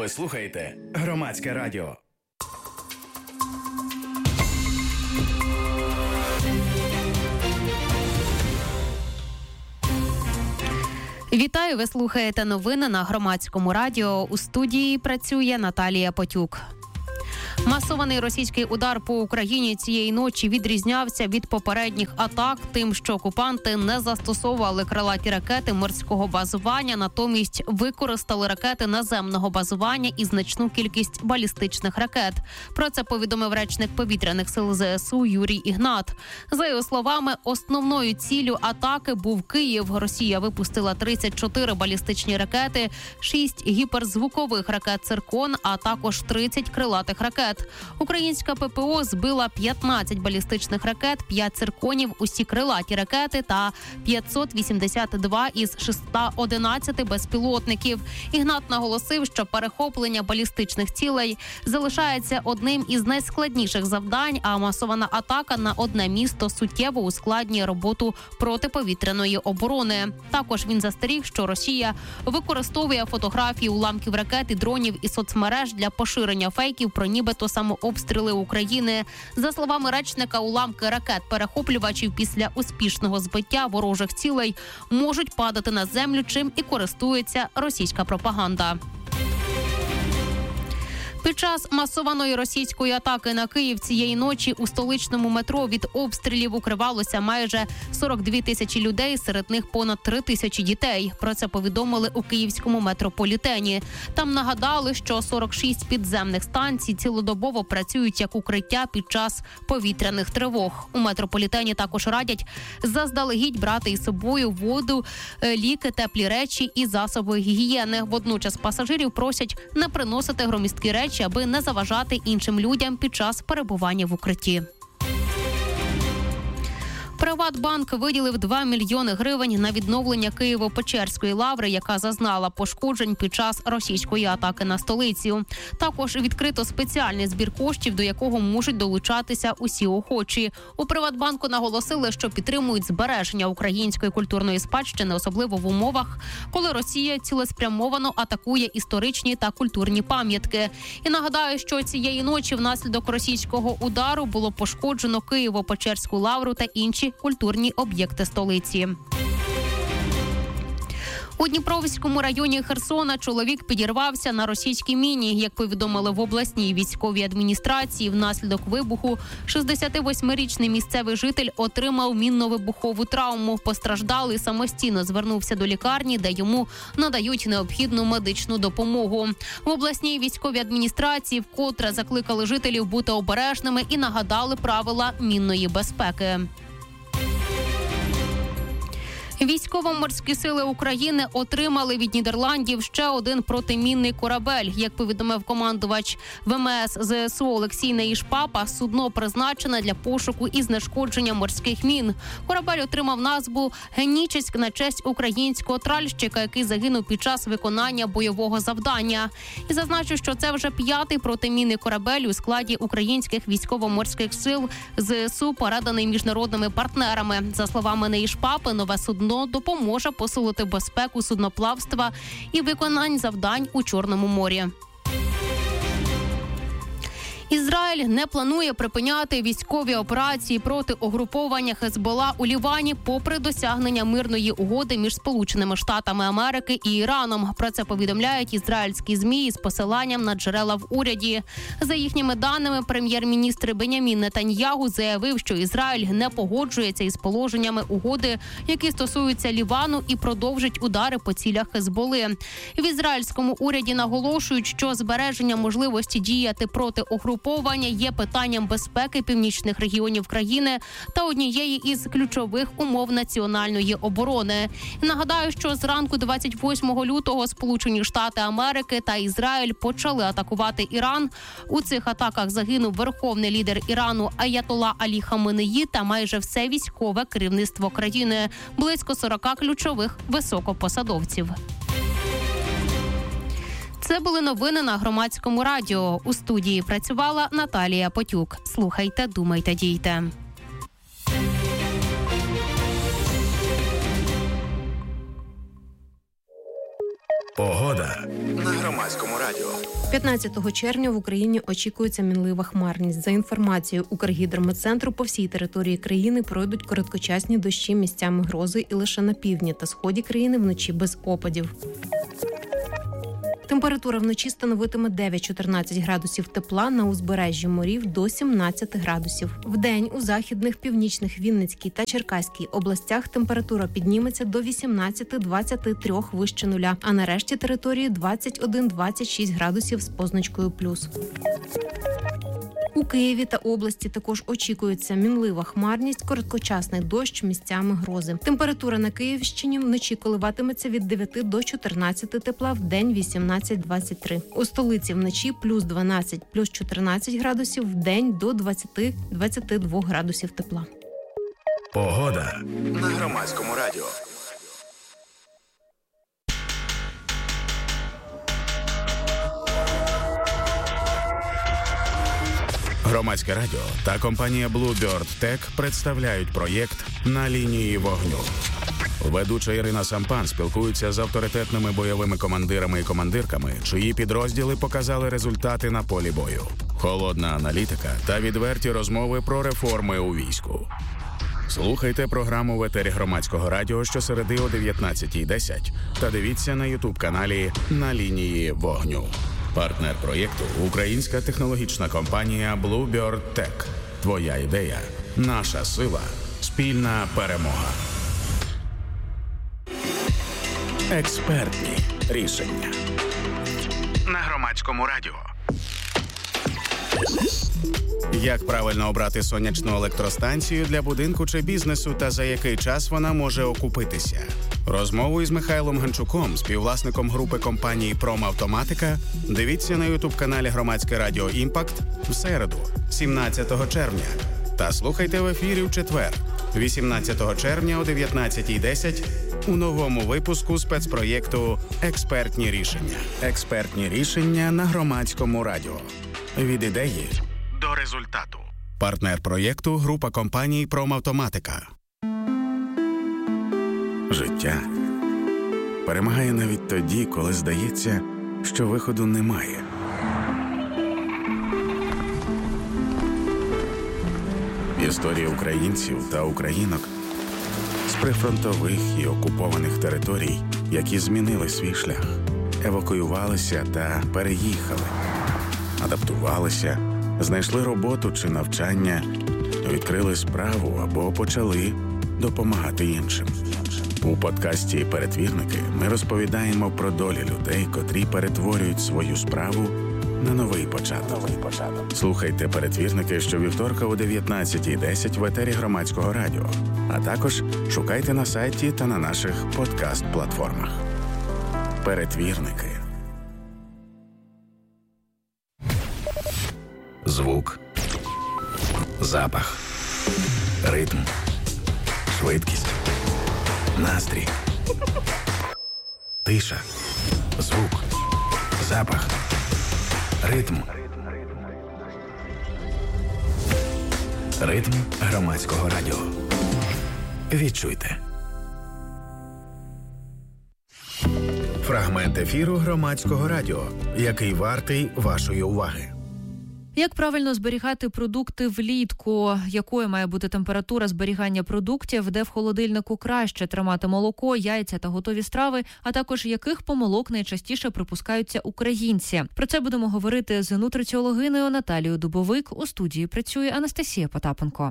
Ви слухаєте Громадське радіо. Вітаю, ви слухаєте новини на Громадському радіо. У студії працює Наталія Потюк. Масований російський удар по Україні цієї ночі відрізнявся від попередніх атак тим, що окупанти не застосовували крилаті ракети морського базування, натомість використали ракети наземного базування і значну кількість балістичних ракет. Про це повідомив речник повітряних сил ЗСУ Юрій Ігнат. За його словами, основною ціллю атаки був Київ. Росія випустила 34 балістичні ракети, 6 гіперзвукових ракет «Циркон», а також 30 крилатих ракет. Українська ППО збила 15 балістичних ракет, 5 цирконів, усі крилаті ракети та 582 із 611 безпілотників. Ігнат наголосив, що перехоплення балістичних цілей залишається одним із найскладніших завдань, а масована атака на одне місто суттєво ускладнює роботу протиповітряної оборони. Також він застеріг, що Росія використовує фотографії уламків ракет і дронів і соцмереж для поширення фейків про нібито самообстріли України. За словами речника, уламки ракет-перехоплювачів після успішного збиття ворожих цілей можуть падати на землю, чим і користується російська пропаганда. Під час масованої російської атаки на Київ цієї ночі у столичному метро від обстрілів укривалося майже 42 тисячі людей, серед них понад 3 тисячі дітей. Про це повідомили у київському метрополітені. Там нагадали, що 46 підземних станцій цілодобово працюють як укриття під час повітряних тривог. У метрополітені також радять заздалегідь брати із собою воду, ліки, теплі речі і засоби гігієни. Водночас пасажирів просять не приносити громісткі речі, аби не заважати іншим людям під час перебування в укритті. Приватбанк виділив 2 мільйони гривень на відновлення Києво-Печерської лаври, яка зазнала пошкоджень під час російської атаки на столицю. Також відкрито спеціальний збір коштів, до якого можуть долучатися усі охочі. У Приватбанку наголосили, що підтримують збереження української культурної спадщини, особливо в умовах, коли Росія цілеспрямовано атакує історичні та культурні пам'ятки. І нагадаю, що цієї ночі внаслідок російського удару було пошкоджено Києво-Печерську лавру та інші культурні об'єкти столиці. У Дніпровському районі Херсона чоловік підірвався на російській міні. Як повідомили в обласній військовій адміністрації, внаслідок вибуху 68-річний місцевий житель отримав мінно-вибухову травму. Постраждалий самостійно звернувся до лікарні, де йому надають необхідну медичну допомогу. В обласній військовій адміністрації вкотре закликали жителів бути обережними і нагадали правила мінної безпеки. Військово-морські сили України отримали від Нідерландів ще один протимінний корабель. Як повідомив командувач ВМС ЗСУ Олексій Неїшпапа, судно призначене для пошуку і знешкодження морських мін. Корабель отримав назву «Генічеськ» на честь українського тральщика, який загинув під час виконання бойового завдання. І зазначу, що це вже 5-й протимінний корабель у складі українських військово-морських сил ЗСУ, переданий міжнародними партнерами. За словами Неїшпапи, нове судно допоможе посилити безпеку судноплавства і виконань завдань у Чорному морі. Ізраїль не планує припиняти військові операції проти угруповання Хезбола у Лівані попри досягнення мирної угоди між Сполученими Штатами Америки і Іраном. Про це повідомляють ізраїльські ЗМІ із посиланням на джерела в уряді. За їхніми даними, прем'єр-міністр Бенямін Нетаньягу заявив, що Ізраїль не погоджується із положеннями угоди, які стосуються Лівану, і продовжить удари по цілях Хезболи. В ізраїльському уряді наголошують, що збереження можливості діяти проти угруповання є питанням безпеки північних регіонів країни та однією із ключових умов національної оборони. Нагадаю, що зранку 28 лютого Сполучені Штати Америки та Ізраїль почали атакувати Іран. У цих атаках загинув верховний лідер Ірану Аятолла Алі Хаменеї та майже все військове керівництво країни, близько 40 ключових високопосадовців. Це були новини на Громадському радіо. У студії працювала Наталія Потюк. Слухайте, думайте, дійте. Погода. Погода на Громадському радіо. 15 червня в Україні очікується мінлива хмарність. За інформацією Укргідрометцентру, по всій території країни пройдуть короткочасні дощі, місцями грози, і лише на півдні та сході країни вночі без опадів. Температура вночі становитиме 9-14 градусів тепла, на узбережжі морів до 17 градусів. Вдень у західних, північних, Вінницькій та Черкаській областях температура підніметься до 18-23 вище нуля, а на решті території 21-26 градусів з позначкою плюс. У Києві та області також очікується мінлива хмарність, короткочасний дощ, місцями грози. Температура на Київщині вночі коливатиметься від 9 до 14 тепла, вдень 18-23. У столиці вночі плюс 12, плюс 14 градусів, вдень до 20-22 градусів тепла. Погода на Громадському радіо. Громадське радіо та компанія Bluebird Tech представляють проєкт «На лінії вогню». Ведуча Ірина Сампан спілкується з авторитетними бойовими командирами і командирками, чиї підрозділи показали результати на полі бою. Холодна аналітика та відверті розмови про реформи у війську. Слухайте програму в етері Громадського радіо щосереди о 19:10 та дивіться на YouTube-каналі «На лінії вогню». Партнер проєкту – українська технологічна компанія Bluebird Tech. Твоя ідея – наша сила, спільна перемога. Експертні рішення на Громадському радіо. Як правильно обрати сонячну електростанцію для будинку чи бізнесу та за який час вона може окупитися? Розмову із Михайлом Ганчуком, співвласником групи компанії «Промавтоматика», дивіться на ютуб-каналі Громадське радіо «Імпакт» в середу, 17 червня. Та слухайте в ефірі в четвер, 18 червня о 19:10 у новому випуску спецпроєкту «Експертні рішення». Експертні рішення на Громадському радіо. Від ідеї до результату. Партнер проєкту – група компаній «Промавтоматика». Життя перемагає навіть тоді, коли здається, що виходу немає. Історія українців та українок з прифронтових і окупованих територій, які змінили свій шлях, евакуювалися та переїхали, адаптувалися, знайшли роботу чи навчання, відкрили справу або почали допомагати іншим. У подкасті «Перетвірники» ми розповідаємо про долі людей, котрі перетворюють свою справу на новий початок. Слухайте «Перетвірники» щовівторка о 19:10 в етері Громадського радіо, а також шукайте на сайті та на наших подкаст-платформах. «Перетвірники». Звук, запах, ритм, швидкість, настрій, тиша, звук, запах, ритм. Ритм Громадського радіо. Відчуйте. Фрагмент ефіру Громадського радіо, який вартий вашої уваги. Як правильно зберігати продукти влітку? Якою має бути температура зберігання продуктів? Де в холодильнику краще тримати молоко, яйця та готові страви? А також яких помилок найчастіше припускаються українці? Про це будемо говорити з нутриціологиною Наталією Дубовик. У студії працює Анастасія Потапенко.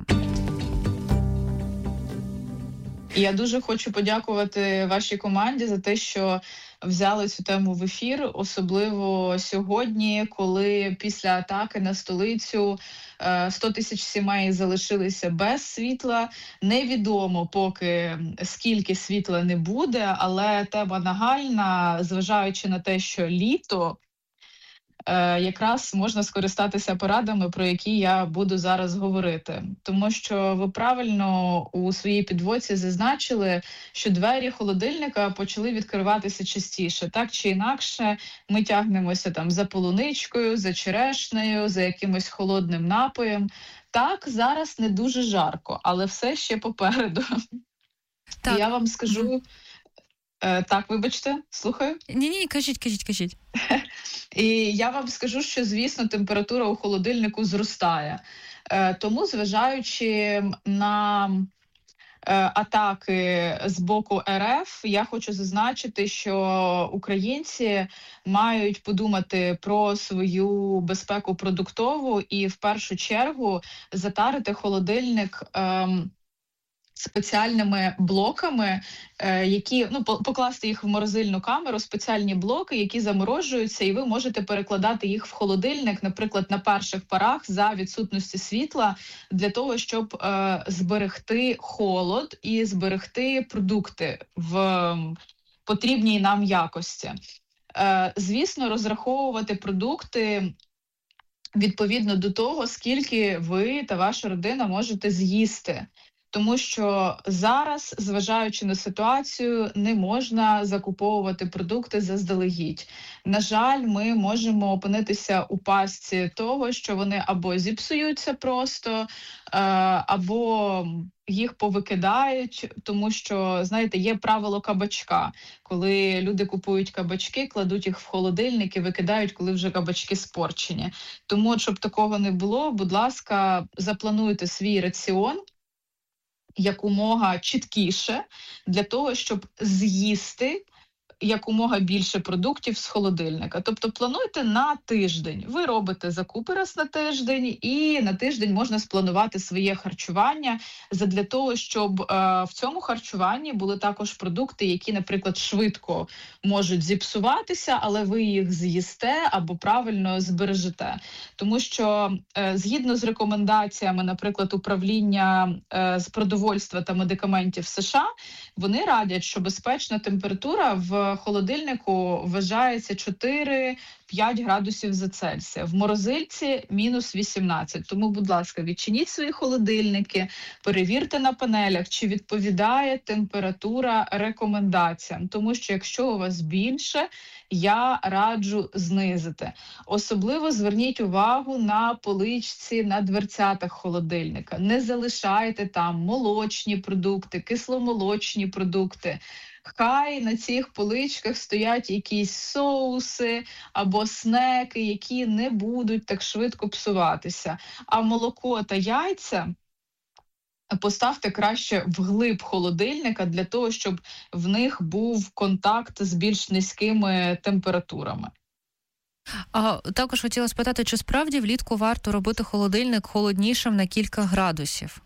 Я дуже хочу подякувати вашій команді за те, що взяли цю тему в ефір, особливо сьогодні, коли після атаки на столицю 100 тисяч сімей залишилися без світла. Невідомо поки скільки світла не буде, але тема нагальна, зважаючи на те, що літо, якраз можна скористатися порадами, про які я буду зараз говорити. Тому що ви правильно у своїй підводці зазначили, що двері холодильника почали відкриватися частіше. Так чи інакше, ми тягнемося там за полуничкою, за черешнею, за якимось холодним напоєм. Так, зараз не дуже жарко, але все ще попереду. Так. Я вам скажу... Так, вибачте, слухаю. Ні, кажіть. І я вам скажу, що, звісно, температура у холодильнику зростає. Тому, зважаючи на атаки з боку РФ, я хочу зазначити, що українці мають подумати про свою безпеку продуктову і в першу чергу затарити холодильник спеціальними блоками, які покласти їх в морозильну камеру, спеціальні блоки, які заморожуються, і ви можете перекладати їх в холодильник, наприклад, на перших порах за відсутності світла, для того, щоб зберегти холод і зберегти продукти в потрібній нам якості. Звісно, розраховувати продукти відповідно до того, скільки ви та ваша родина можете з'їсти. Тому що зараз, зважаючи на ситуацію, не можна закуповувати продукти заздалегідь. На жаль, ми можемо опинитися у пастці того, що вони або зіпсуються просто, або їх повикидають, тому що, знаєте, є правило кабачка. Коли люди купують кабачки, кладуть їх в холодильник і викидають, коли вже кабачки спорчені. Тому, щоб такого не було, будь ласка, заплануйте свій раціон якомога чіткіше, для того, щоб з'їсти якомога більше продуктів з холодильника. Тобто плануйте на тиждень. Ви робите закупи раз на тиждень, і на тиждень можна спланувати своє харчування задля того, щоб в цьому харчуванні були також продукти, які, наприклад, швидко можуть зіпсуватися, але ви їх з'їсте або правильно збережете. Тому що згідно з рекомендаціями, наприклад, управління з продовольства та медикаментів США, вони радять, що безпечна температура в холодильнику вважається 4-5 градусів за Цельсія. В морозильці мінус 18. Тому, будь ласка, відчиніть свої холодильники, перевірте на панелях, чи відповідає температура рекомендаціям. Тому що якщо у вас більше, я раджу знизити. Особливо зверніть увагу на поличці на дверцятах холодильника. Не залишайте там молочні продукти, кисломолочні продукти. Хай на цих поличках стоять якісь соуси або снеки, які не будуть так швидко псуватися. А молоко та яйця поставте краще вглиб холодильника для того, щоб в них був контакт з більш низькими температурами. А також хотіла спитати, чи справді влітку варто робити холодильник холоднішим на кілька градусів?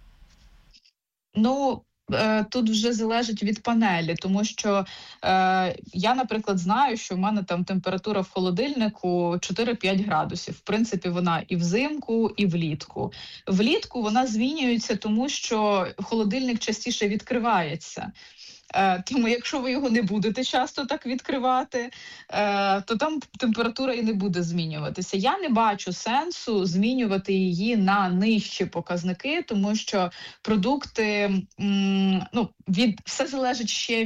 Тут вже залежить від панелі, тому що я, наприклад, знаю, що в мене там температура в холодильнику 4-5 градусів. В принципі, вона і взимку, і влітку. Влітку вона змінюється, тому що холодильник частіше відкривається. Тому якщо ви його не будете часто так відкривати, то там температура і не буде змінюватися. Я не бачу сенсу змінювати її на нижчі показники, тому що продукти, все залежить ще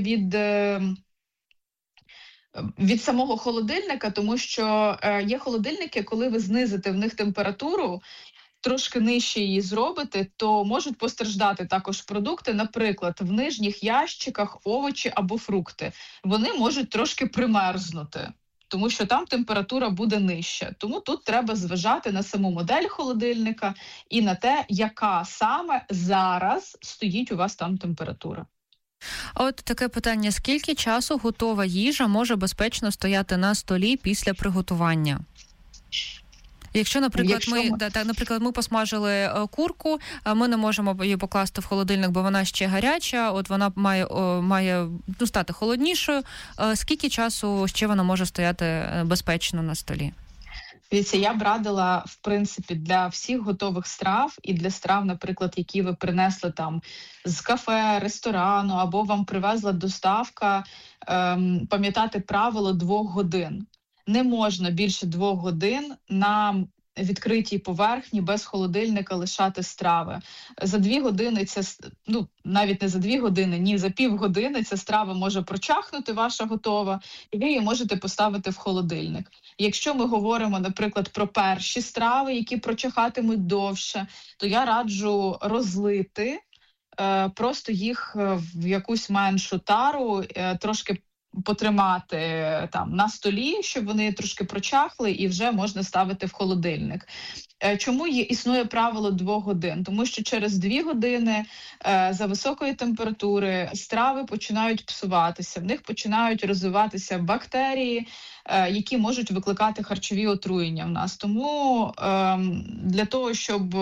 від самого холодильника, тому що є холодильники, коли ви знизите в них температуру, трошки нижче її зробите, то можуть постраждати також продукти, наприклад, в нижніх ящиках овочі або фрукти. Вони можуть трошки примерзнути, тому що там температура буде нижча. Тому тут треба зважати на саму модель холодильника і на те, яка саме зараз стоїть у вас там температура. А от таке питання: скільки часу готова їжа може безпечно стояти на столі після приготування? Якщо, наприклад, ми посмажили курку, ми не можемо її покласти в холодильник, бо вона ще гаряча, от вона має стати холоднішою. Скільки часу ще вона може стояти безпечно на столі? Дивіться, я б радила, в принципі, для всіх готових страв і для страв, наприклад, які ви принесли там з кафе, ресторану, або вам привезла доставка, пам'ятати правило 2 годин. Не можна більше 2 годин на відкритій поверхні без холодильника лишати страви. За 2 години навіть не за 2 години, ні, за півгодини ця страва може прочахнути, ваша готова, і ви її можете поставити в холодильник. Якщо ми говоримо, наприклад, про перші страви, які прочахатимуть довше, то я раджу розлити просто їх в якусь меншу тару трошки потримати там на столі, щоб вони трошки прочахли, і вже можна ставити в холодильник. Чому існує правило 2 годин? Тому що через 2 години за високої температури страви починають псуватися, в них починають розвиватися бактерії, які можуть викликати харчові отруєння в нас. Тому для того, щоб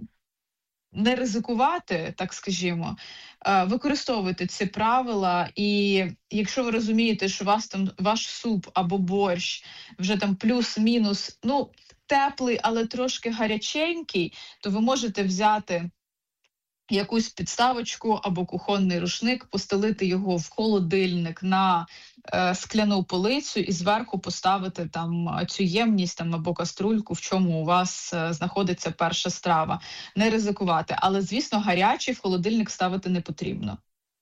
не ризикувати, так скажімо, використовуйте ці правила, і якщо ви розумієте, що у вас там ваш суп або борщ вже там плюс-мінус, теплий, але трошки гаряченький, то ви можете взяти якусь підставочку або кухонний рушник, постелити його в холодильник на скляну полицю і зверху поставити там цю ємність там, або каструльку, в чому у вас знаходиться перша страва. Не ризикувати. Але, звісно, гарячий в холодильник ставити не потрібно.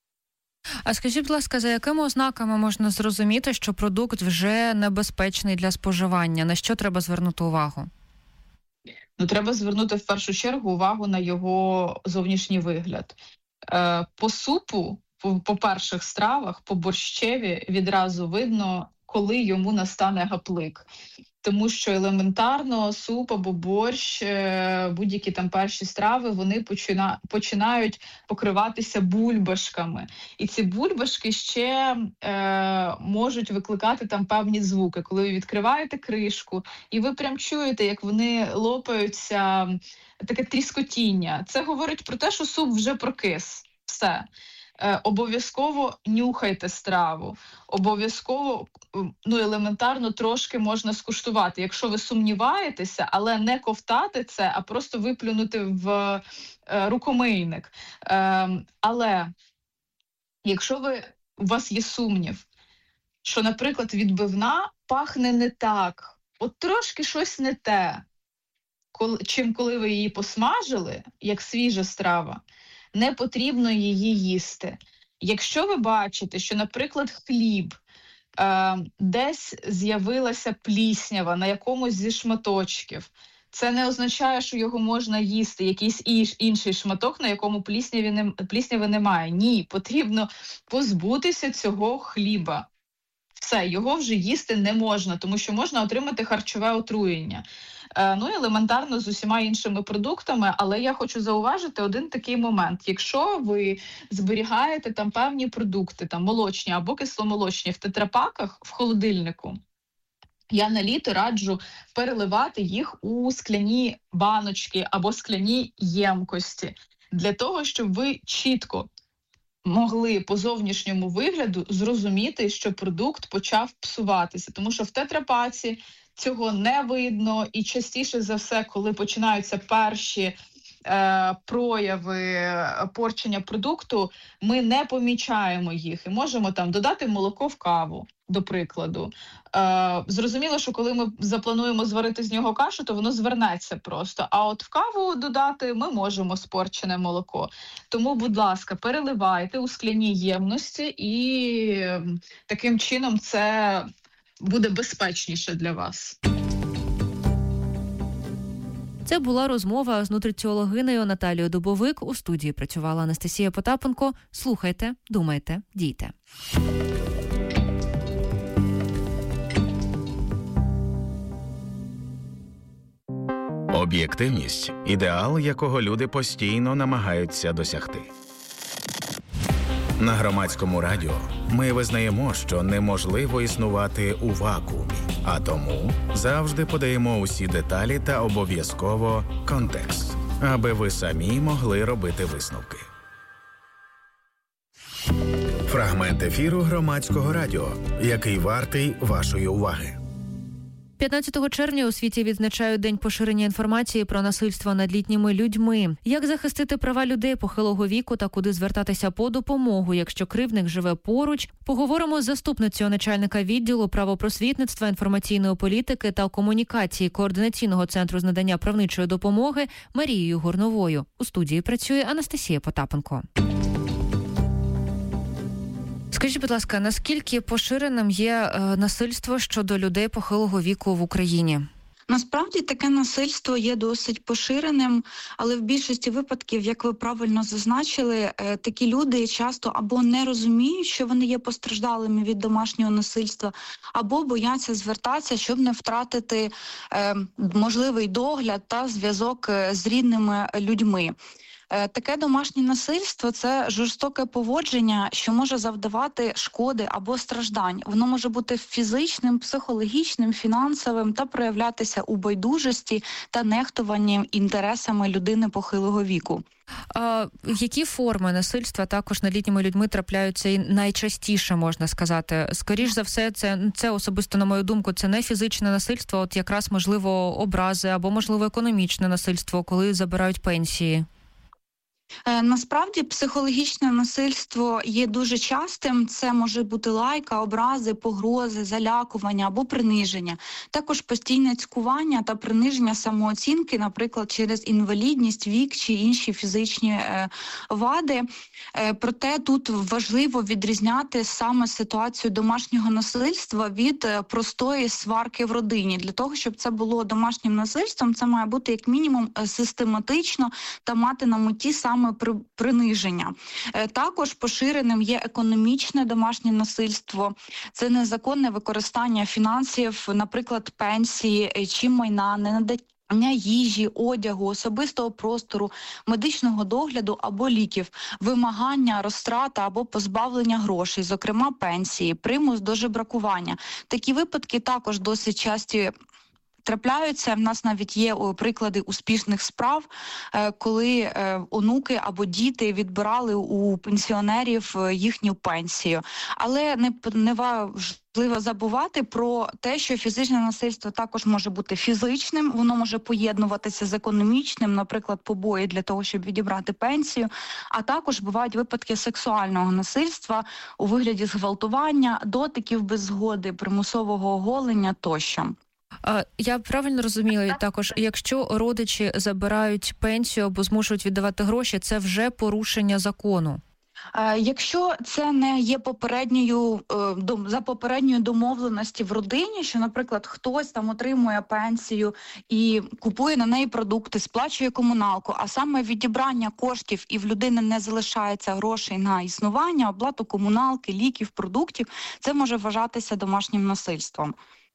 А скажіть, будь ласка, за якими ознаками можна зрозуміти, що продукт вже небезпечний для споживання? На що треба звернути увагу? Треба звернути в першу чергу увагу на його зовнішній вигляд. По супу, по перших стравах, по борщеві відразу видно, коли йому настане гаплик. Тому що елементарно суп або борщ, будь-які там перші страви, вони починають покриватися бульбашками. І ці бульбашки ще можуть викликати там певні звуки. Коли ви відкриваєте кришку, і ви прям чуєте, як вони лопаються, таке тріскотіння. Це говорить про те, що суп вже прокис. Все. Обов'язково нюхайте страву, обов'язково, елементарно трошки можна скуштувати, якщо ви сумніваєтеся, але не ковтати це, а просто виплюнути в рукомийник. Але якщо у вас є сумнів, що, наприклад, відбивна пахне не так, от трошки щось не те, чим коли ви її посмажили, як свіжа страва, не потрібно її їсти. Якщо ви бачите, що, наприклад, хліб, десь з'явилася пліснява на якомусь зі шматочків, це не означає, що його можна їсти, якийсь інший шматок, на якому плісняви немає. Ні, потрібно позбутися цього хліба. Все, його вже їсти не можна, тому що можна отримати харчове отруєння. Елементарно з усіма іншими продуктами, але я хочу зауважити один такий момент. Якщо ви зберігаєте там певні продукти, там молочні або кисломолочні в тетрапаках в холодильнику, я на літо раджу переливати їх у скляні баночки або скляні ємкості, для того, щоб ви чітко могли по зовнішньому вигляду зрозуміти, що продукт почав псуватися. Тому що в тетрапаці цього не видно, і частіше за все, коли починаються перші прояви порчення продукту, ми не помічаємо їх і можемо там додати молоко в каву, до прикладу. Зрозуміло, що коли ми заплануємо зварити з нього кашу, то воно звернеться просто. А от в каву додати ми можемо спорчене молоко. Тому, будь ласка, переливайте у скляні ємності, і таким чином це буде безпечніше для вас. Це була розмова з нутриціологинею Наталією Дубовик. У студії працювала Анастасія Потапенко. Слухайте, думайте, дійте. Об'єктивність – ідеал, якого люди постійно намагаються досягти. На Громадському радіо ми визнаємо, що неможливо існувати у вакуумі, а тому завжди подаємо усі деталі та обов'язково контекст, аби ви самі могли робити висновки. Фрагмент ефіру Громадського радіо, який вартий вашої уваги. 15 червня у світі відзначають День поширення інформації про насильство над літніми людьми. Як захистити права людей похилого віку та куди звертатися по допомогу, якщо кривдник живе поруч, поговоримо з заступницею начальника відділу правопросвітництва, інформаційної політики та комунікації Координаційного центру з надання правничої допомоги Марією Горновою. У студії працює Анастасія Потапенко. Скажіть, будь ласка, наскільки поширеним є насильство щодо людей похилого віку в Україні? Насправді таке насильство є досить поширеним, але в більшості випадків, як ви правильно зазначили, такі люди часто або не розуміють, що вони є постраждалими від домашнього насильства, або бояться звертатися, щоб не втратити можливий догляд та зв'язок з рідними людьми. Таке домашнє насильство – це жорстоке поводження, що може завдавати шкоди або страждань. Воно може бути фізичним, психологічним, фінансовим та проявлятися у байдужості та нехтуванні інтересами людини похилого віку. Які форми насильства також над літніми людьми трапляються і найчастіше, можна сказати? Скоріш за все, це особисто, на мою думку, це не фізичне насильство, от якраз, можливо, образи або, можливо, економічне насильство, коли забирають пенсії. Насправді психологічне насильство є дуже частим. Це може бути лайка, образи, погрози, залякування або приниження. Також постійне цькування та приниження самооцінки, наприклад, через інвалідність, вік чи інші фізичні вади. Проте тут важливо відрізняти саме ситуацію домашнього насильства від простої сварки в родині. Для того, щоб це було домашнім насильством, це має бути як мінімум систематично та мати на меті саме приниження. Також поширеним є економічне домашнє насильство. Це незаконне використання фінансів, наприклад, пенсії чи майна, ненадання їжі, одягу, особистого простору, медичного догляду або ліків, вимагання, розтрата або позбавлення грошей, зокрема пенсії, примус до жебракування. Такі випадки також досить часті трапляються. В нас навіть є приклади успішних справ, коли онуки або діти відбирали у пенсіонерів їхню пенсію. Але не важливо забувати про те, що фізичне насильство також може бути фізичним, воно може поєднуватися з економічним, наприклад, побої для того, щоб відібрати пенсію, а також бувають випадки сексуального насильства у вигляді зґвалтування, дотиків без згоди, примусового оголення тощо. Я правильно розумію також, якщо родичі забирають пенсію або змушують віддавати гроші, це вже порушення закону? Якщо це не є за попередньою домовленості в родині, що, наприклад, хтось там отримує пенсію і купує на неї продукти, сплачує комуналку, а саме відібрання коштів і в людини не залишається грошей на існування, оплату комуналки, ліків, продуктів, це може вважатися домашнім насильством.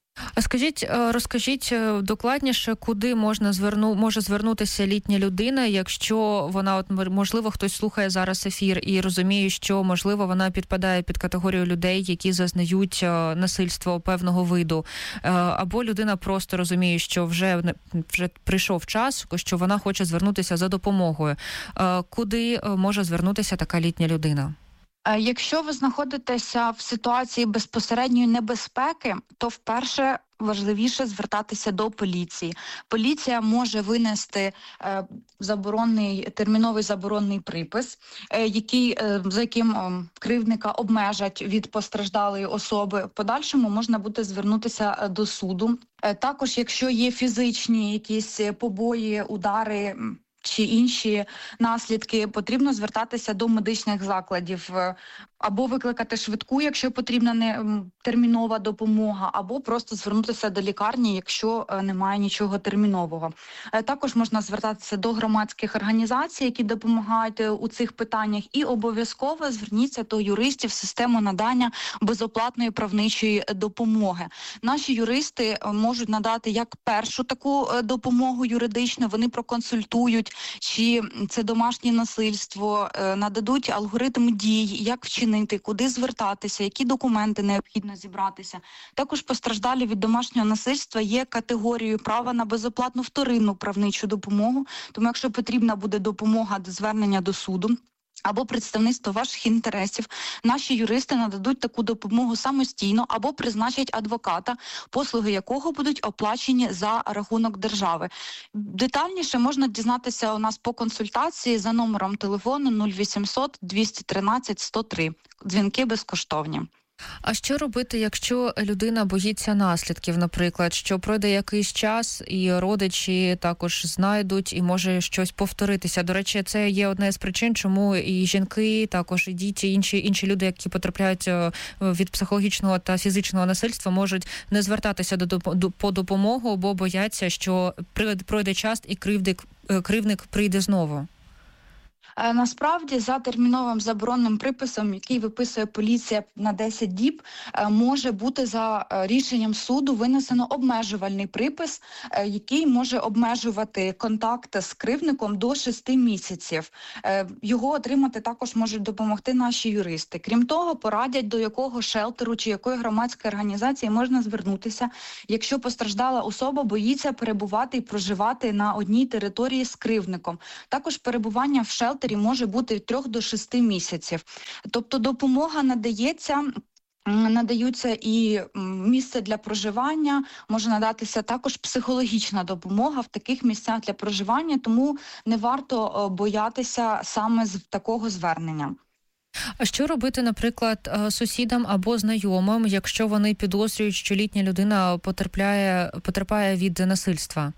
А розкажіть докладніше, куди може звернутися літня людина, якщо вона, можливо, хтось слухає зараз ефір і розуміє, що, можливо, вона підпадає під категорію людей, які зазнають насильство певного виду, або людина просто розуміє, що вже прийшов час, що вона хоче звернутися за допомогою. Куди може звернутися така літня людина? Якщо ви знаходитеся в ситуації безпосередньої небезпеки, то вперше важливіше звертатися до поліції. Поліція може винести терміновий заборонний припис, за яким кривдника обмежать від постраждалої особи. В подальшому можна буде звернутися до суду. Також, якщо є фізичні якісь побої, удари чи інші наслідки, потрібно звертатися до медичних закладів або викликати швидку, якщо потрібна термінова допомога, або просто звернутися до лікарні, якщо немає нічого термінового. Також можна звертатися до громадських організацій, які допомагають у цих питаннях, і обов'язково зверніться до юристів в систему надання безоплатної правничої допомоги. Наші юристи можуть надати як першу таку допомогу юридичну, вони проконсультують, чи це домашнє насильство, нададуть алгоритм дій, як вчинити, куди звертатися, які документи необхідно зібратися. Також постраждалі від домашнього насильства є категорією права на безоплатну вторинну правничу допомогу, тому якщо потрібна буде допомога до звернення до суду або представництво ваших інтересів, наші юристи нададуть таку допомогу самостійно або призначать адвоката, послуги якого будуть оплачені за рахунок держави. Детальніше можна дізнатися у нас по консультації за номером телефону 0800 213 103. Дзвінки безкоштовні. А що робити, якщо людина боїться наслідків, наприклад, що пройде якийсь час і родичі також знайдуть і може щось повторитися? До речі, це є одна з причин, чому і жінки, також і діти, інші люди, які потрапляють від психологічного та фізичного насильства, можуть не звертатися по допомогу, бо бояться, що пройде час і кривдник прийде знову. Насправді, за терміновим заборонним приписом, який виписує поліція на 10 діб, може бути за рішенням суду винесено обмежувальний припис, який може обмежувати контакти з кривдником до 6 місяців. Його отримати також можуть допомогти наші юристи. Крім того, порадять, до якого шелтеру чи якої громадської організації можна звернутися, якщо постраждала особа боїться перебувати і проживати на одній території з кривдником. Також перебування в шелтері може бути від 3 до 6 місяців. Тобто допомога надаються і місце для проживання, може надатися також психологічна допомога в таких місцях для проживання, тому не варто боятися саме з такого звернення. А що робити, наприклад, сусідам або знайомим, якщо вони підозрюють, що літня людина потерпає від насильства?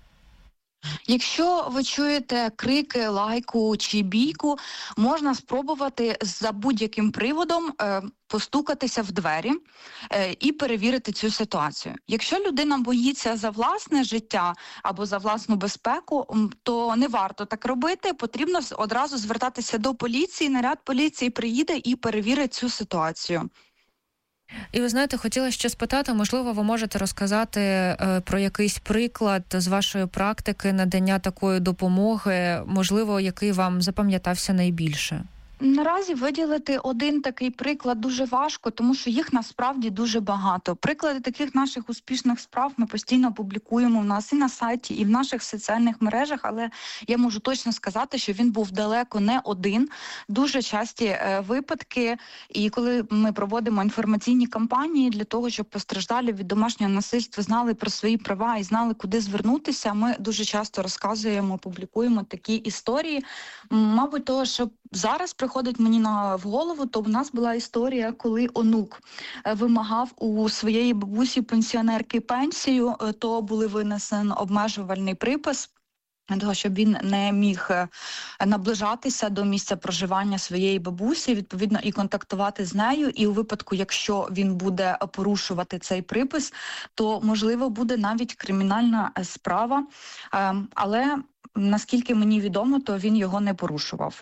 Якщо ви чуєте крики, лайку чи бійку, можна спробувати за будь-яким приводом постукатися в двері і перевірити цю ситуацію. Якщо людина боїться за власне життя або за власну безпеку, то не варто так робити, потрібно одразу звертатися до поліції, наряд поліції приїде і перевірить цю ситуацію. І ви знаєте, хотіла ще спитати, можливо, ви можете розказати про якийсь приклад з вашої практики надання такої допомоги, можливо, який вам запам'ятався найбільше? Наразі виділити один такий приклад дуже важко, тому що їх насправді дуже багато. Приклади таких наших успішних справ ми постійно публікуємо в нас і на сайті, і в наших соціальних мережах, але я можу точно сказати, що він був далеко не один. Дуже часті випадки, і коли ми проводимо інформаційні кампанії для того, щоб постраждалі від домашнього насильства знали про свої права і знали, куди звернутися, ми дуже часто розказуємо, публікуємо такі історії. Мабуть, того, що зараз приходить мені в голову, то в нас була історія, коли онук вимагав у своєї бабусі-пенсіонерки пенсію, то були винесений обмежувальний припис, того, щоб він не міг наближатися до місця проживання своєї бабусі, відповідно, і контактувати з нею. І у випадку, якщо він буде порушувати цей припис, то, можливо, буде навіть кримінальна справа. Але, наскільки мені відомо, то він його не порушував.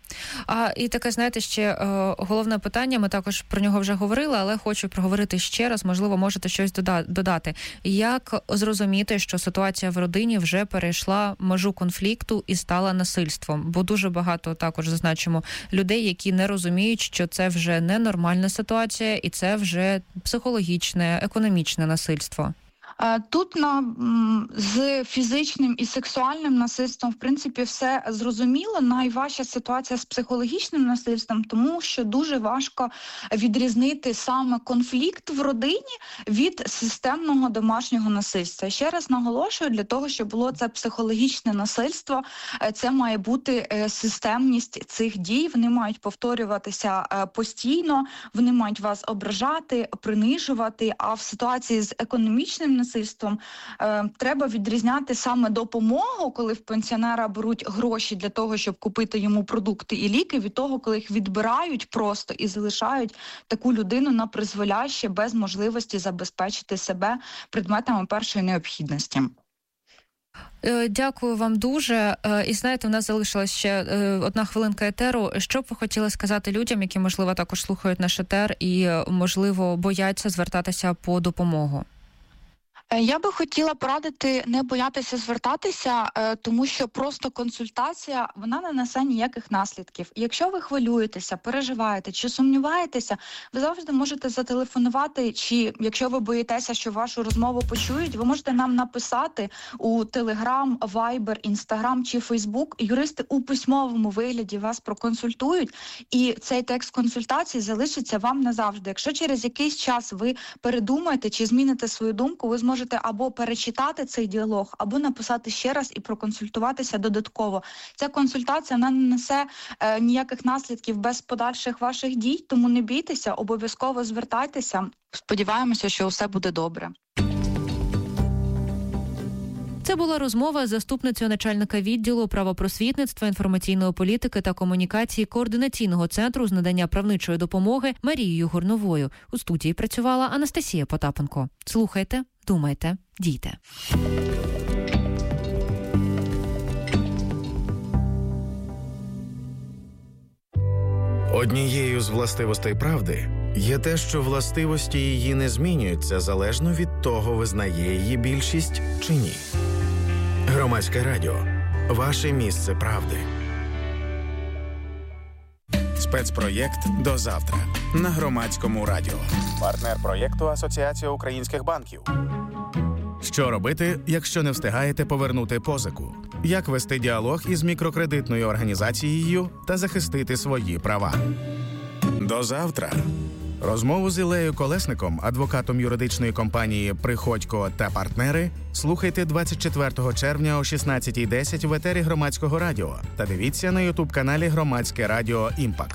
І таке, знаєте, ще головне питання, ми також про нього вже говорили, але хочу проговорити ще раз, можливо, можете щось додати. Як зрозуміти, що ситуація в родині вже перейшла межу конфлікту і стала насильством? Бо дуже багато, також зазначимо, людей, які не розуміють, що це вже не нормальна ситуація і це вже психологічне, економічне насильство. Тут з фізичним і сексуальним насильством, в принципі, все зрозуміло. Найважча ситуація з психологічним насильством, тому що дуже важко відрізнити саме конфлікт в родині від системного домашнього насильства. Ще раз наголошую, для того, щоб було це психологічне насильство, це має бути системність цих дій, вони мають повторюватися постійно, вони мають вас ображати, принижувати, а в ситуації з економічним насильством треба відрізняти саме допомогу, коли в пенсіонера беруть гроші для того, щоб купити йому продукти і ліки, від того, коли їх відбирають просто і залишають таку людину на призволяще без можливості забезпечити себе предметами першої необхідності. Дякую вам дуже. І знаєте, у нас залишилась ще 1 хвилинка етеру. Що б ви хотіли сказати людям, які, можливо, також слухають наш етер і, можливо, бояться звертатися по допомогу? Я би хотіла порадити не боятися звертатися, тому що просто консультація, вона не несе ніяких наслідків. Якщо ви хвилюєтеся, переживаєте чи сумніваєтеся, ви завжди можете зателефонувати, чи якщо ви боїтеся, що вашу розмову почують, ви можете нам написати у Telegram, Viber, Instagram чи Facebook. Юристи у письмовому вигляді вас проконсультують, і цей текст консультації залишиться вам назавжди. Якщо через якийсь час ви передумаєте чи зміните свою думку, ви зможете можете або перечитати цей діалог, або написати ще раз і проконсультуватися додатково. Ця консультація, вона не несе ніяких наслідків без подальших ваших дій, тому не бійтеся, обов'язково звертайтеся. Сподіваємося, що все буде добре. Це була розмова з заступницею начальника відділу правопросвітництва, інформаційної політики та комунікації Координаційного центру з надання правничої допомоги Марією Горновою. У студії працювала Анастасія Потапенко. Слухайте, думайте, дійте. Однією з властивостей правди є те, що властивості її не змінюються залежно від того, визнає її більшість чи ні. Громадське радіо. Ваше місце правди. Спецпроєкт «До завтра» на Громадському радіо. Партнер проєкту Асоціація українських банків. Що робити, якщо не встигаєте повернути позику? Як вести діалог із мікрокредитною організацією та захистити свої права? До завтра. Розмову з Іллею Колесником, адвокатом юридичної компанії «Приходько та партнери», слухайте 24 червня о 16:10 в етері Громадського радіо та дивіться на ютуб-каналі Громадське радіо «Імпакт».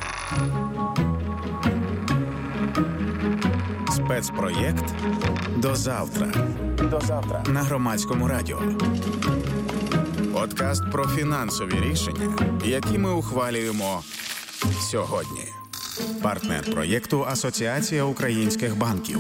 Спецпроєкт «До завтра». До завтра на Громадському радіо. Подкаст про фінансові рішення, які ми ухвалюємо сьогодні. Партнер проєкту Асоціація українських банків.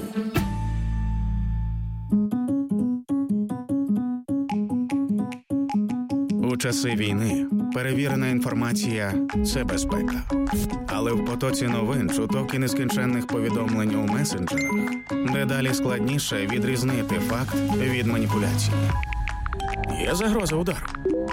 У часи війни перевірена інформація – це безпека. Але в потоці новин, чуток і нескінченних повідомлень у месенджерах дедалі складніше відрізнити факт від маніпуляції. Є загроза удару.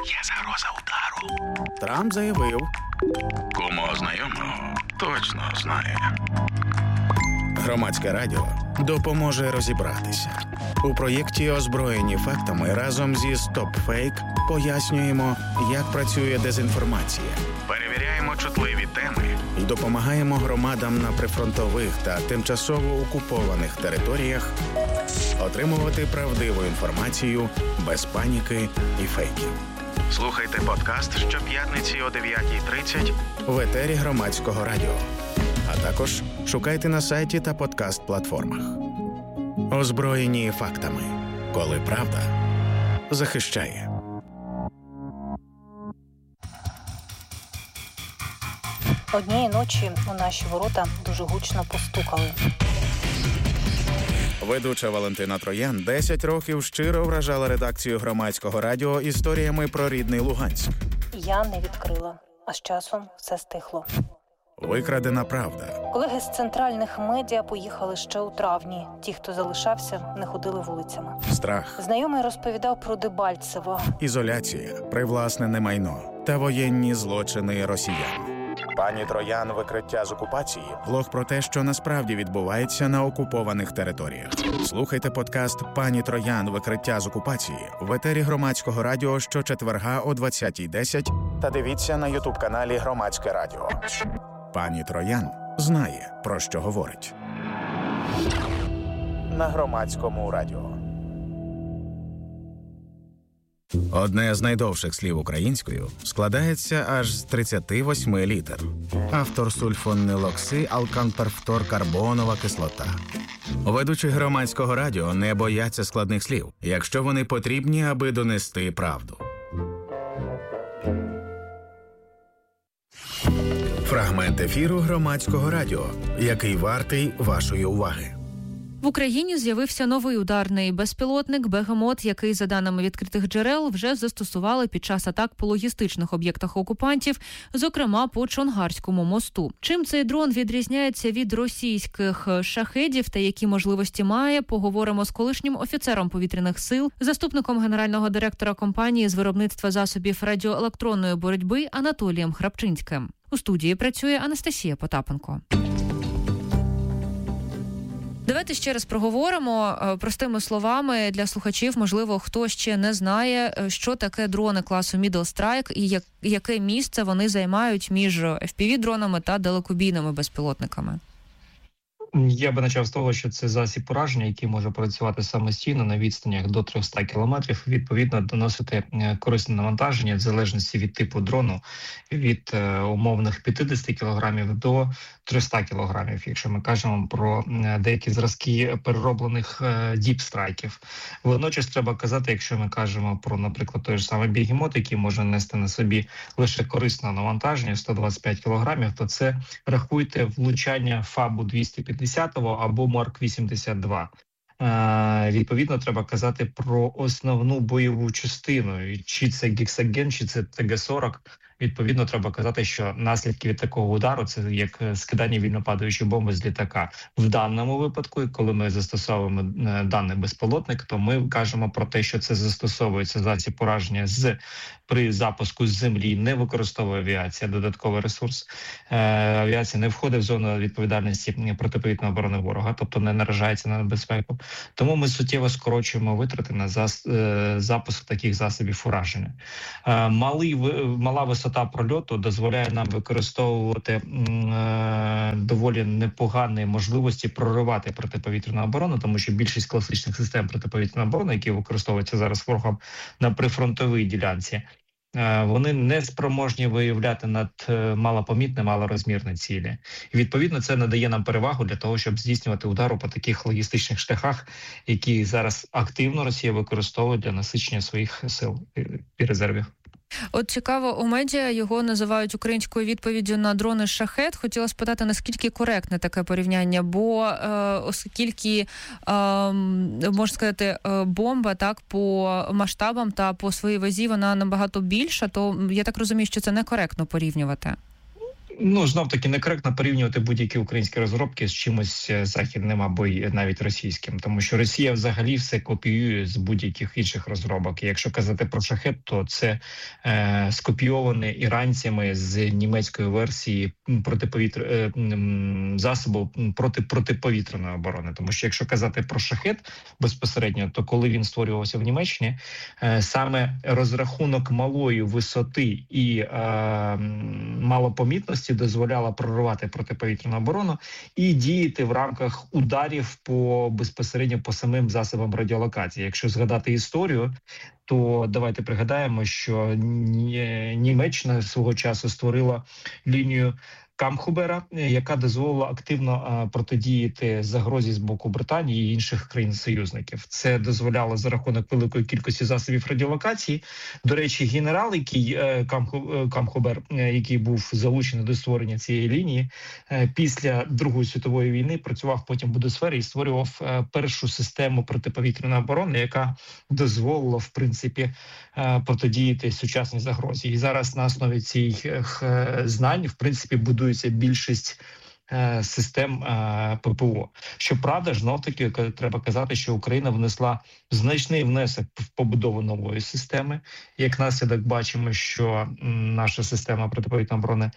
Трамп заявив. Кому знайомого точно знає. Громадське радіо допоможе розібратися. У проєкті «Озброєні фактами» разом зі StopFake пояснюємо, як працює дезінформація. Перевіряємо чутливі теми і допомагаємо громадам на прифронтових та тимчасово окупованих територіях отримувати правдиву інформацію без паніки і фейків. Слухайте подкаст щоп'ятниці о 9:30 в етері Громадського радіо. А також шукайте на сайті та подкаст-платформах. Озброєні фактами. Коли правда захищає. Однієї ночі у наші ворота дуже гучно постукали. Ведуча Валентина Троян 10 років щиро вражала редакцію Громадського радіо історіями про рідний Луганськ. Я не відкрила, а з часом все стихло. Викрадена правда. Колеги з центральних медіа поїхали ще у травні. Ті, хто залишався, не ходили вулицями. Страх. Знайомий розповідав про Дебальцево. Ізоляція, привласнене майно та воєнні злочини росіян. Пані Троян «Викриття з окупації» – влог про те, що насправді відбувається на окупованих територіях. Слухайте подкаст «Пані Троян. Викриття з окупації» в етері Громадського радіо щочетверга о 20:10 та дивіться на ютуб-каналі Громадське радіо. Пані Троян знає, про що говорить. На Громадському радіо. Одне з найдовших слів українською складається аж з 38 літер. Автор сульфонилоксиалканперфторкарбонова кислота. Ведучі Громадського радіо не бояться складних слів, якщо вони потрібні, аби донести правду. Фрагмент ефіру Громадського радіо, який вартий вашої уваги. В Україні з'явився новий ударний безпілотник «Бегемот», який, за даними відкритих джерел, вже застосували під час атак по логістичних об'єктах окупантів, зокрема по Чонгарському мосту. Чим цей дрон відрізняється від російських шахедів та які можливості має, поговоримо з колишнім офіцером повітряних сил, заступником генерального директора компанії з виробництва засобів радіоелектронної боротьби Анатолієм Храпчинським. У студії працює Анастасія Потапенко. Давайте ще раз проговоримо простими словами для слухачів, можливо, хто ще не знає, що таке дрони класу Middle Strike і яке місце вони займають між FPV-дронами та далекобійними безпілотниками. Я би почав з того, що це засіб ураження, який може працювати самостійно на відстанях до 300 кілометрів, відповідно доносити корисне навантаження в залежності від типу дрону від умовних 50 кілограмів до 300 кілограмів, якщо ми кажемо про деякі зразки перероблених діпстрайків. Водночас треба казати, якщо ми кажемо про, наприклад, той ж самий бігемот, який може нести на собі лише корисне навантаження 125 кілограмів, то це, рахуйте, влучання ФАБу 250 або Марк 82. Відповідно, треба казати про основну бойову частину. Чи це гексаген, чи це ТГ-40. Відповідно, треба казати, що наслідки від такого удару – це як скидання вільнопадаючої бомби з літака. В даному випадку, коли ми застосовуємо даний безпілотник, то ми кажемо про те, що це застосовується засіб ураження при запуску з землі, не використовує авіація додатковий ресурс. Авіація не входить в зону відповідальності протиповітряної оборони ворога, тобто не наражається на небезпеку. Тому ми суттєво скорочуємо витрати на запуск таких засобів ураження. Мала висота прольоту дозволяє нам використовувати доволі непогані можливості проривати протиповітряну оборону, тому що більшість класичних систем протиповітряної оборони, які використовуються зараз ворогом на прифронтовій ділянці, вони не спроможні виявляти над малопомітні, малорозмірні цілі. І, відповідно, це надає нам перевагу для того, щоб здійснювати удару по таких логістичних шляхах, які зараз активно Росія використовує для насичення своїх сил і резервів. От цікаво, у медіа його називають українською відповіддю на дрони «Шахед». Хотіла спитати, наскільки коректне таке порівняння, бо оскільки, можна сказати, бомба так по масштабам та по своїй вазі вона набагато більша, то я так розумію, що це некоректно порівнювати. Знов-таки некоректно порівнювати будь-які українські розробки з чимось західним або навіть російським, тому що Росія взагалі все копіює з будь-яких інших розробок. І якщо казати про «Шахед», то це скопійоване іранцями з німецької версії засобу протиповітряної оборони. Тому що якщо казати про «Шахед» безпосередньо, то коли він створювався в Німеччині, саме розрахунок малої висоти і малопомітності дозволяла проривати протиповітряну оборону і діяти в рамках ударів безпосередньо по самим засобам радіолокації. Якщо згадати історію, то давайте пригадаємо, що Німеччина свого часу створила лінію Камхубера, яка дозволила активно протидіяти загрозі з боку Британії і інших країн-союзників. Це дозволяло за рахунок великої кількості засобів радіолокації. До речі, генерал, Камхубер, який був залучений до створення цієї лінії, після Другої світової війни працював потім в Будесфері і створював першу систему протиповітряної оборони, яка дозволила, в принципі, протидіяти сучасній загрозі. І зараз на основі цих знань, в принципі, будується більшість систем ППО. Щоправда, знов-таки треба казати, що Україна внесла значний внесок в побудову нової системи. Як наслідок бачимо, що наша система протиповітряної оборони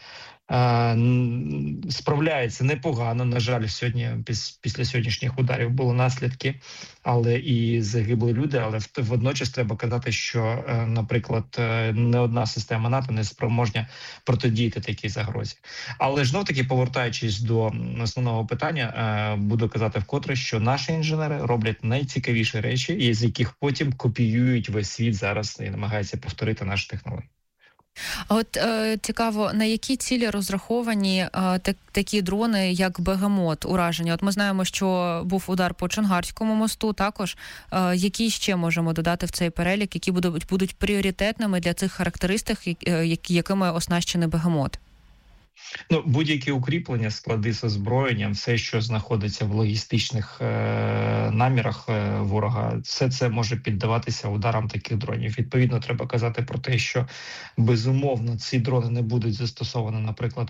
справляється непогано. На жаль, сьогодні після сьогоднішніх ударів були наслідки, але і загибли люди. Але водночас треба казати, що, наприклад, не одна система НАТО не спроможна протидіяти такій загрозі. Але знов-таки, повертаючись до основного питання, буду казати вкотре, що наші інженери роблять найцікавіші речі, з яких потім копіюють весь світ зараз і намагаються повторити наші технології. А от цікаво, на які цілі розраховані такі дрони, як «Бегемот» ураження? От ми знаємо, що був удар по Чонгарському мосту, також. Які ще можемо додати в цей перелік, які будуть пріоритетними для цих характеристик, якими оснащений «Бегемот»? Будь-які укріплення, склади з озброєнням, все, що знаходиться в логістичних намірах ворога, все це може піддаватися ударам таких дронів. Відповідно, треба казати про те, що безумовно ці дрони не будуть застосовані, наприклад,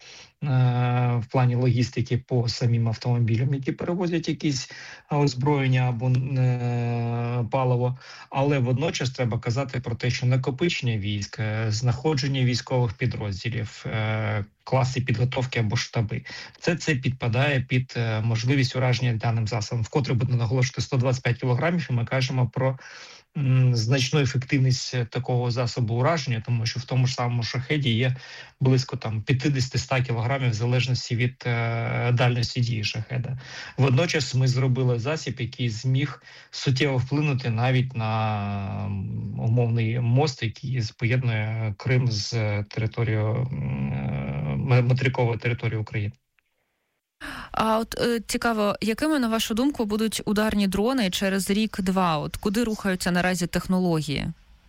в плані логістики по самим автомобілям, які перевозять якісь озброєння або паливо. Але водночас треба казати про те, що накопичення військ, знаходження військових підрозділів, класи підготовки або штаби. Це підпадає під можливість ураження даним засобом. Вкотре буду наголошувати 125 кілограмів, і ми кажемо про значну ефективність такого засобу ураження, тому що в тому ж самому шахеді є близько 50-100 кілограмів в залежності від дальності дії шахеда. Водночас ми зробили засіб, який зміг суттєво вплинути навіть на умовний мост, який поєднує Крим з територією, материковою територією України. А от цікаво, якими, на вашу думку, будуть ударні дрони через рік-два? От куди рухаються наразі технології?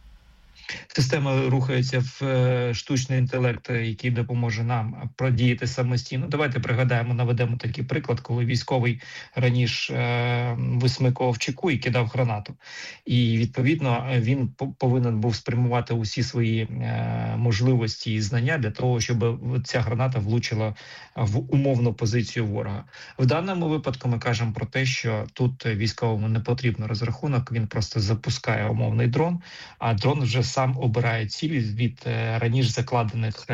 Система рухається в штучний інтелект, який допоможе нам продіяти самостійно. Давайте пригадаємо, наведемо такий приклад, коли військовий раніше висмикував чеку і кидав гранату. І, відповідно, він повинен був спрямувати усі свої можливості і знання для того, щоб ця граната влучила в умовну позицію ворога. В даному випадку ми кажемо про те, що тут військовому не потрібен розрахунок, він просто запускає умовний дрон, а дрон вже сам обирає цілі від раніше закладених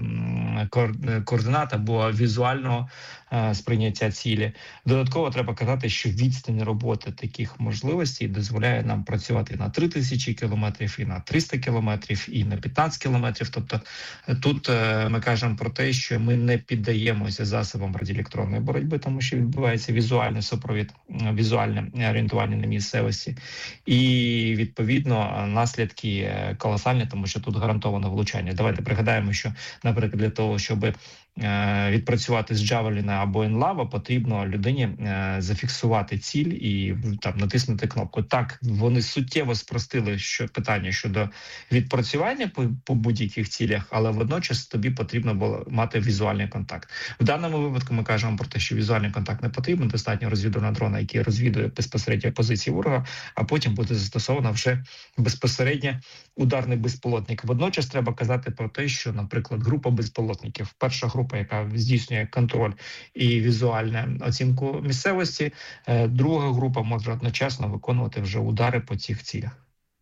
координат або візуального сприйняття цілі. Додатково треба казати, що відстань роботи таких можливостей дозволяє нам працювати на 3000 кілометрів, і на 300 кілометрів, і на 15 кілометрів. Тобто тут ми кажемо про те, що ми не піддаємося засобам радіоелектронної боротьби, тому що відбувається візуальний супровід, візуальне орієнтування на місцевості. І, відповідно, наслідки колосальні, тому що тут гарантовано влучання. Давайте пригадаємо, що, наприклад, для того, щоб відпрацювати з Джавеліна або Енлава, потрібно людині зафіксувати ціль і натиснути кнопку. Так, вони суттєво спростили питання щодо відпрацювання по будь-яких цілях, але водночас тобі потрібно було мати візуальний контакт. В даному випадку ми кажемо про те, що візуальний контакт не потрібен, достатньо розвідувального дрона, який розвідує безпосередньо позиції ворога, а потім буде застосовано вже безпосередньо ударний безпілотник. Водночас треба казати про те, що, наприклад, група безпілотників, перша група, яка здійснює контроль і візуальну оцінку місцевості, друга група може одночасно виконувати вже удари по цих цілях.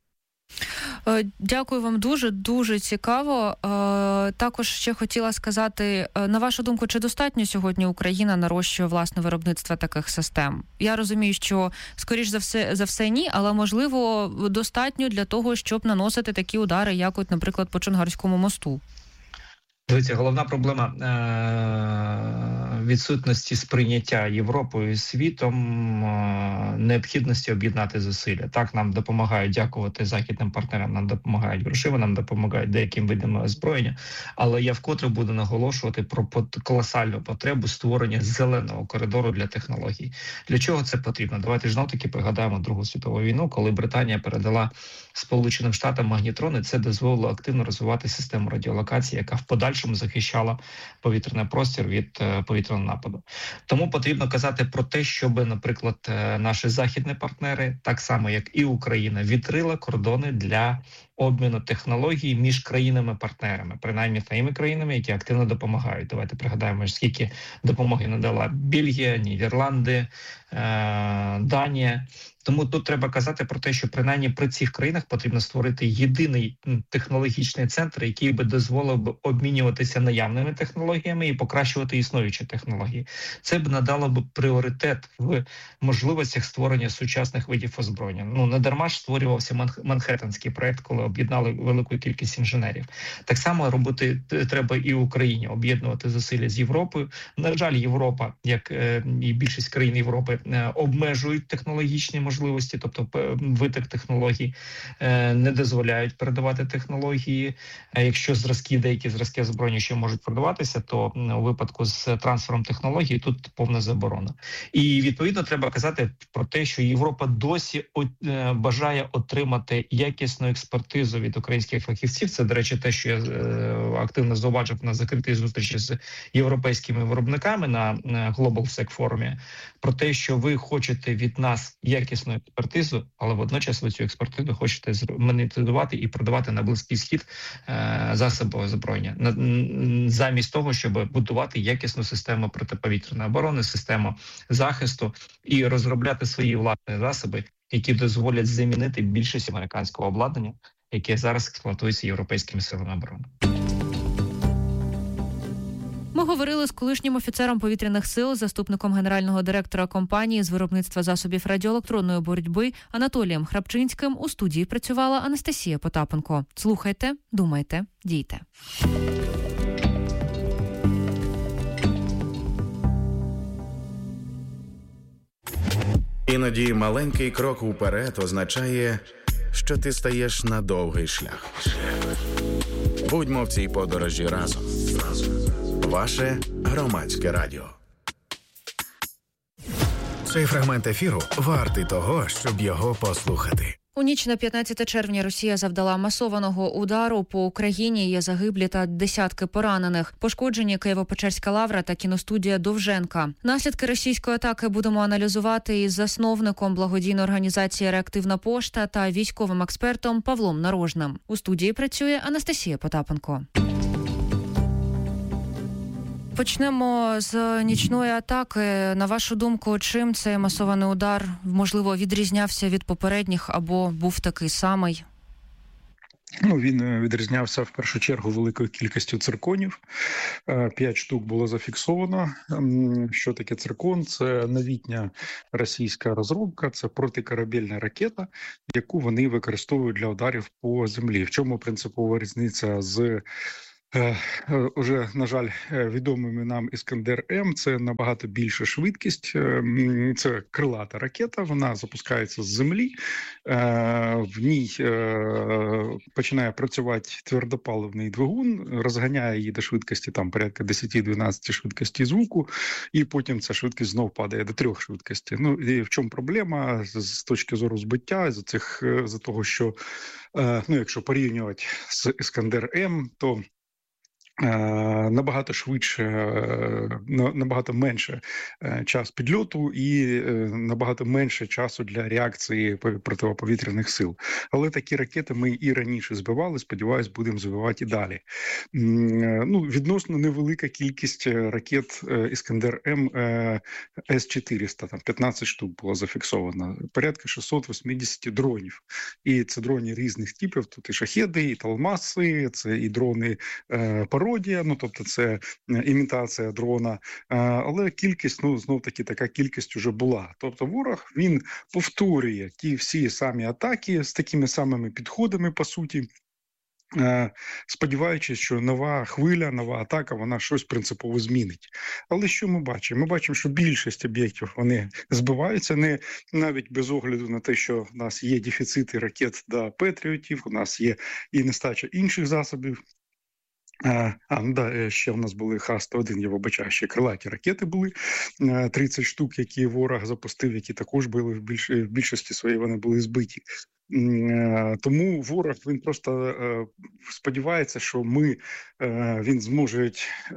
Дякую вам дуже цікаво. Також ще хотіла сказати, на вашу думку, чи достатньо сьогодні Україна нарощує власне виробництво таких систем? Я розумію, що, скоріш за все ні, але, можливо, достатньо для того, щоб наносити такі удари, як, от, наприклад, по Чонгарському мосту. Дивіться, головна проблема відсутності сприйняття Європою і світом, необхідності об'єднати зусилля. Так, нам допомагають, дякувати західним партнерам, нам допомагають грошима, нам допомагають деяким видам озброєння, але я вкотре буду наголошувати про колосальну потребу створення зеленого коридору для технологій. Для чого це потрібно? Давайте знов-таки пригадаємо Другу світову війну, коли Британія передала Сполученим Штатам магнітрони, це дозволило активно розвивати систему радіолокації, яка в подальшому захищала повітряний простір від повітряного нападу. Тому потрібно казати про те, щоб, наприклад, наші західні партнери, так само як і Україна, відкрила кордони для обміну технологій між країнами-партнерами, принаймні тими країнами, які активно допомагають. Давайте пригадаємо, скільки допомоги надала Бельгія, Нідерланди, Данія. Тому тут треба казати про те, що принаймні при цих країнах потрібно створити єдиний технологічний центр, який би дозволив би обмінюватися наявними технологіями і покращувати існуючі технології. Це б надало б пріоритет в можливостях створення сучасних видів озброєння. Не дарма ж створювався Манхеттенський проект, коли об'єднали велику кількість інженерів. Так само робити треба і Україні, об'єднувати зусилля з Європою. На жаль, Європа, як і більшість країн Європи, обмежують технологічні можливості, тобто виток технологій, не дозволяють передавати технології. Якщо деякі зразки озброєння ще можуть продаватися, то у випадку з трансфером технологій тут повна заборона. І відповідно треба казати про те, що Європа досі бажає отримати якісну експертизу від українських фахівців. Це, до речі, те, що я активно зауважив на закритій зустрічі з європейськими виробниками на Global Sec форумі, про те, що ви хочете від нас якісну експертизу, але водночас ви цю експертизу хочете монетизувати і продавати на Близький Схід засоби озброєння. Замість того, щоб будувати якісну систему протиповітряної оборони, систему захисту і розробляти свої власні засоби, які дозволять замінити більшість американського обладнання, яке зараз експлуатується європейськими силами оборони. Ми говорили з колишнім офіцером повітряних сил, заступником генерального директора компанії з виробництва засобів радіоелектронної боротьби Анатолієм Храпчинським. У студії працювала Анастасія Потапенко. Слухайте, думайте, дійте. Іноді маленький крок уперед означає, що ти стаєш на довгий шлях. Будьмо в цій подорожі разом. Ваше Громадське радіо. Цей фрагмент ефіру вартий того, щоб його послухати. У ніч на 15 червня Росія завдала масованого удару по Україні. Є загиблі та десятки поранених. Пошкоджені Києво-Печерська лавра та кіностудія Довженка. Наслідки російської атаки будемо аналізувати із засновником благодійної організації «Реактивна пошта» та військовим експертом Павлом Нарожним. У студії працює Анастасія Потапенко. Почнемо з нічної атаки. На вашу думку, чим цей масований удар, можливо, відрізнявся від попередніх або був такий самий? Він відрізнявся в першу чергу великою кількістю цирконів. 5 штук було зафіксовано. Що таке циркон? Це новітня російська розробка, це протикорабельна ракета, яку вони використовують для ударів по землі. В чому принципова різниця з уже, на жаль, відомими нам «Іскандер-М»? Це набагато більша швидкість, це крилата ракета, вона запускається з землі, в ній починає працювати твердопаливний двигун, розганяє її до швидкості там порядка 10-12 швидкості звуку, і потім ця швидкість знов падає до 3 швидкостей. І в чому проблема з точки зору збиття, з того, що, якщо порівнювати з «Іскандер-М», то набагато швидше, набагато менше час підльоту і набагато менше часу для реакції протиповітряних сил. Але такі ракети ми і раніше збивали, сподіваюсь, будемо збивати і далі. Відносно невелика кількість ракет «Іскандер-М» С-400, там 15 штук було зафіксовано, порядка 680 дронів. І це дрони різних типів, тут і шахеди, і талмаси, це і дрони пародія, тобто це імітація дрона, але кількість, знов-таки така кількість вже була. Тобто ворог, він повторює ті всі самі атаки з такими самими підходами, по суті, сподіваючись, що нова хвиля, нова атака, вона щось принципово змінить. Але що ми бачимо? Ми бачимо, що більшість об'єктів, вони збиваються, не навіть без огляду на те, що в нас є дефіцити ракет до Петріотів, у нас є і нестача інших засобів. Ще в нас були Х-101, я вибачаю, ще крилаті ракети були, 30 штук, які ворог запустив, які також були в більшості своїй вони були збиті. Тому ворог, він просто сподівається, що він зможе,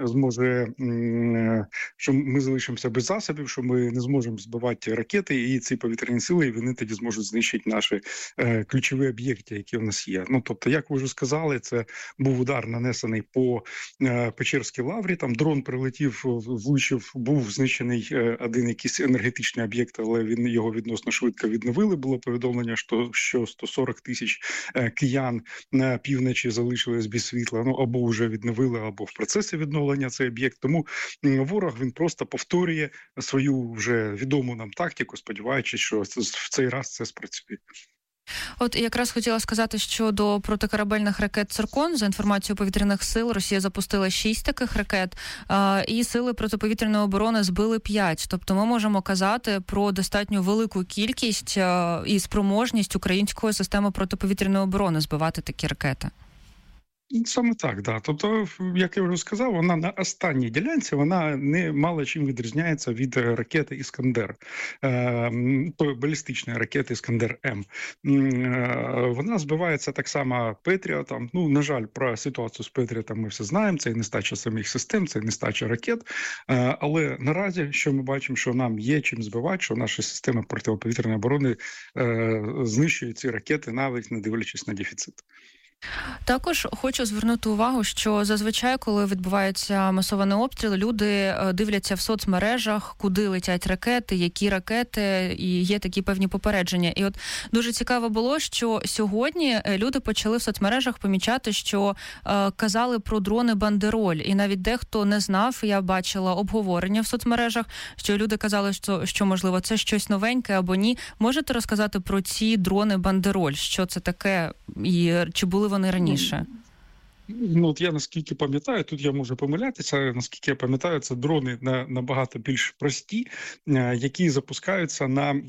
що ми залишимося без засобів, що ми не зможемо збивати ракети, і ці повітряні сили, і вони тоді зможуть знищити наші ключові об'єкти, які в нас є. Тобто, як ви вже сказали, це був удар нанесений по Печерській лаврі, там дрон прилетів, влучив, був знищений один якийсь енергетичний об'єкт, але його відносно швидко відновили. Було повідомлення, що 140 тисяч киян на півночі залишились без світла, або вже відновили, або в процесі відновлення цей об'єкт. Тому ворог, він просто повторює свою вже відому нам тактику, сподіваючись, що в цей раз це спрацює. От якраз хотіла сказати, що до протикорабельних ракет «Циркон», за інформацією повітряних сил, Росія запустила 6 таких ракет, і сили протиповітряної оборони збили 5. Тобто ми можемо казати про достатньо велику кількість і спроможність української системи протиповітряної оборони збивати такі ракети. Саме так, да. Тобто, як я вже сказав, вона на останній ділянці, вона не мало чим відрізняється від ракети «Іскандер», балістичної ракети «Іскандер-М». Вона збивається так само Петріотом. На жаль, про ситуацію з Петріотом ми все знаємо, це і нестача самих систем, це і нестача ракет. Але наразі, що ми бачимо, що нам є чим збивати, що наша система протиповітряної оборони знищує ці ракети, навіть не дивлячись на дефіцит. Також хочу звернути увагу, що зазвичай, коли відбувається масований обстріл, люди дивляться в соцмережах, куди летять ракети, які ракети, і є такі певні попередження. І от дуже цікаво було, що сьогодні люди почали в соцмережах помічати, що казали про дрони Бандероль. І навіть дехто не знав, я бачила обговорення в соцмережах, що люди казали, що можливо, це щось новеньке або ні. Можете розказати про ці дрони Бандероль? Що це таке і чи були вони раніше? Ну, от я наскільки пам'ятаю, тут я можу помилятися, наскільки я пам'ятаю, це дрони набагато більш прості, які запускаються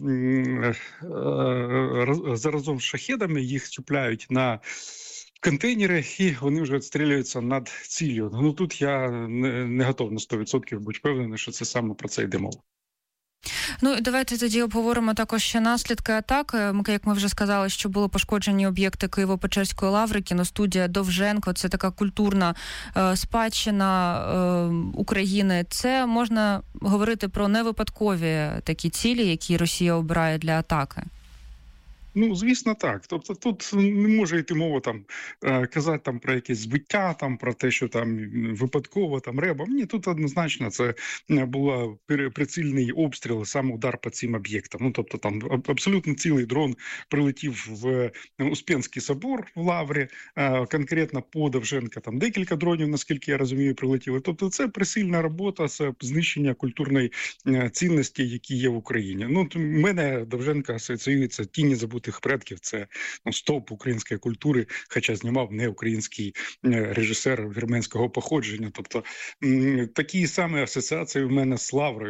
разом з шахедами, їх чіпляють на контейнери, і вони вже відстрілюються над ціллю. Ну, тут я не готов на 100% бути впевнений, що це саме про це йде мова. Ну, і давайте тоді обговоримо також ще наслідки атаки. Як ми вже сказали, що були пошкоджені об'єкти Києво-Печерської лаври, кіностудія Довженко, це така культурна спадщина України. Це можна говорити про невипадкові такі цілі, які Росія обирає для атаки? Ну, звісно, так. Тобто тут не може йти мова казати про якесь збиття, про те, що випадково ребом. Ні, тут однозначно це був прицільний обстріл, саме удар по цим об'єктам. Ну, тобто абсолютно цілий дрон прилетів в Успенський собор в Лаврі, конкретно по Довженка. Декілька дронів, наскільки я розумію, прилетіли. Тобто це прицільна робота з знищення культурної цінності, які є в Україні. Ну, в мене Довженка асоціюється тіні забутих предків, це стовп української культури, хоча знімав не український режисер вірменського походження. Тобто такі самі асоціації в мене з Лаврою.